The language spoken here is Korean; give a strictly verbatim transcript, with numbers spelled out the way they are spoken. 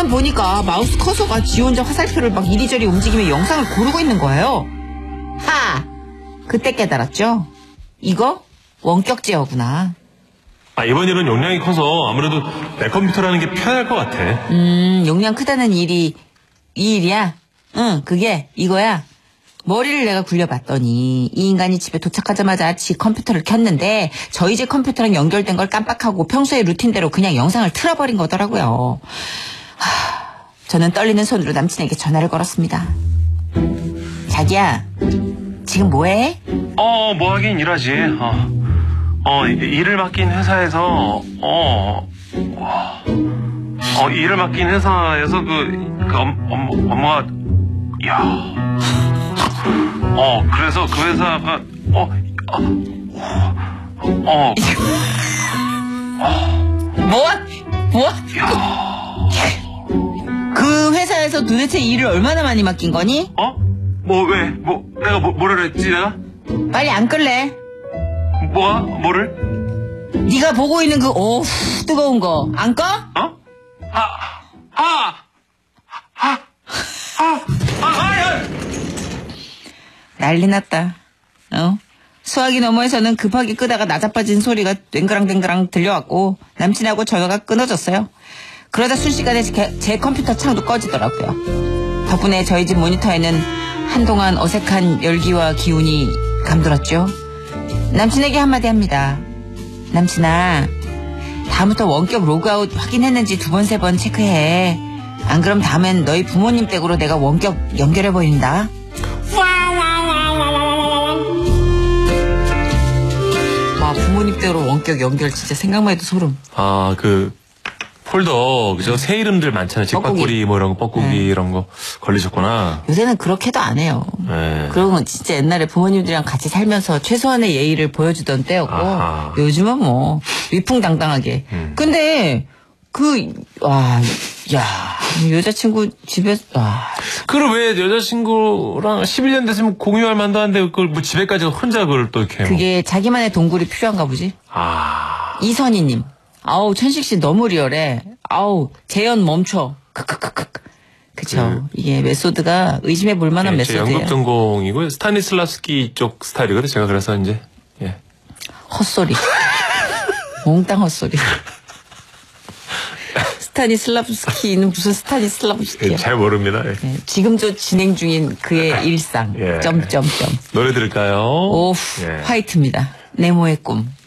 가만 보니까 마우스 커서가 지 혼자 화살표를 막 이리저리 움직이며 영상을 고르고 있는 거예요. 하! 그때 깨달았죠. 이거 원격 제어구나. 아, 이번 일은 용량이 커서 아무래도 내 컴퓨터라는 게 편할 것 같아. 음, 용량 크다는 일이 이 일이야? 응, 그게 이거야. 머리를 내가 굴려봤더니 이 인간이 집에 도착하자마자 지 컴퓨터를 켰는데 저희 집 컴퓨터랑 연결된 걸 깜빡하고 평소의 루틴대로 그냥 영상을 틀어버린 거더라고요. 하, 저는 떨리는 손으로 남친에게 전화를 걸었습니다. 자기야, 지금 뭐해? 어, 뭐 하긴 일하지. 어, 어 일을 맡긴 회사에서 어, 어 일을 맡긴 회사에서 그, 그 업, 업, 업무가 야. 어, 그래서 그 회사가, 어, 어, 어. 뭐? 뭐? 그 회사에서 도대체 일을 얼마나 많이 맡긴 거니? 어? 뭐, 왜? 뭐, 내가 뭐, 뭐라 그랬지, 내가? 빨리 안 끌래? 뭐가? 뭐를? 네가 보고 있는 그, 오, 뜨거운 거. 안 꺼? 어? 아, 아, 아, 아, 아, 아, 아, 난리 났다. 어? 수화기 너머에서는 급하게 끄다가 나자빠진 소리가 댕그랑댕그랑 들려왔고 남친하고 전화가 끊어졌어요. 그러다 순식간에 제, 제 컴퓨터 창도 꺼지더라고요. 덕분에 저희 집 모니터에는 한동안 어색한 열기와 기운이 감돌았죠. 남친에게 한마디 합니다. 남친아, 다음부터 원격 로그아웃 확인했는지 두 번, 세 번 체크해. 안 그럼 다음엔 너희 부모님 댁으로 내가 원격 연결해버린다. 와, 부모님 댁으로 원격 연결 진짜 생각만 해도 소름. 아, 그 폴더 그죠? 새 이름들 많잖아요. 직박구리 뭐 이런 거, 뻐꾸기 네. 이런 거 걸리셨구나. 요새는 그렇게도 안 해요. 네. 그런 건 진짜 옛날에 부모님들이랑 같이 살면서 최소한의 예의를 보여주던 때였고 아하. 요즘은 뭐 위풍당당하게. 음. 근데 그 와, 야, 여자친구 집에서 와. 그걸 왜 여자친구랑 십일 년 됐으면 공유할 만도 한데 그걸 뭐 집에까지 혼자 그걸 또 이렇게. 그게 뭐. 자기만의 동굴이 필요한가 보지. 아. 이선희님. 아우, 천식 씨 너무 리얼해. 아우, 재현 멈춰. 크크크크. 그쵸. 그, 이게 메소드가 의심해 볼 만한 예, 메소드예요. 연극 전공이고 스타니슬라스키 쪽 스타일이거든. 제가 그래서 이제 예. 헛소리. 몽땅 헛소리. 스타니슬라스키는 무슨 스타니슬라스키야. 예, 잘 모릅니다. 예. 예, 지금도 진행 중인 그의 일상. 예. 점점점. 노래 들을까요? 오후 예. 화이트입니다. 네모의 꿈.